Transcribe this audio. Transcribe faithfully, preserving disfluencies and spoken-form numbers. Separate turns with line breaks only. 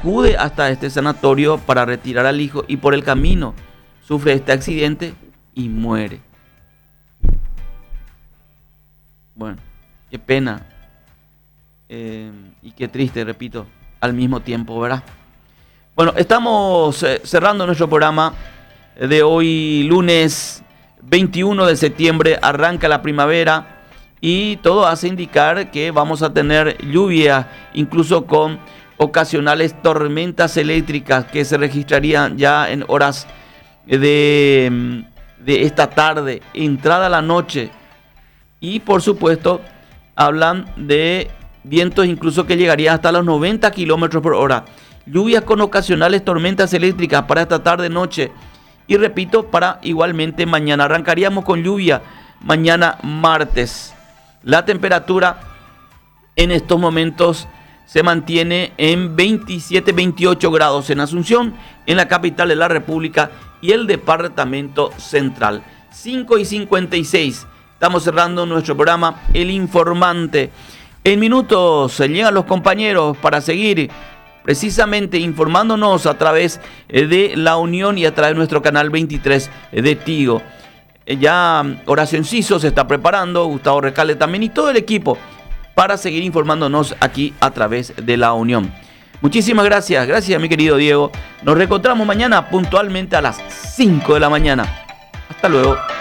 acude hasta este sanatorio para retirar al hijo y por el camino sufre este accidente y muere. Bueno, qué pena eh, y qué triste, repito, al mismo tiempo, ¿verdad? Bueno, estamos eh, cerrando nuestro programa de hoy, lunes veintiuno de septiembre, arranca la primavera y todo hace indicar que vamos a tener lluvia, incluso con ocasionales tormentas eléctricas que se registrarían ya en horas de, de esta tarde, entrada la noche. Y por supuesto, hablan de vientos incluso que llegarían hasta los noventa kilómetros por hora. Lluvias con ocasionales tormentas eléctricas para esta tarde, noche. Y repito, para igualmente mañana. Arrancaríamos con lluvia mañana martes. La temperatura en estos momentos se mantiene en veintisiete, veintiocho grados en Asunción, en la capital de la República y el departamento central. cinco y cincuenta y seis. Estamos cerrando nuestro programa El Informante. En minutos llegan los compañeros para seguir precisamente informándonos a través de La Unión y a través de nuestro canal veintitrés de Tigo. Ya Horacio Enciso se está preparando, Gustavo Recalde también y todo el equipo para seguir informándonos aquí a través de La Unión. Muchísimas gracias, gracias mi querido Diego. Nos reencontramos mañana puntualmente a las cinco de la mañana. Hasta luego.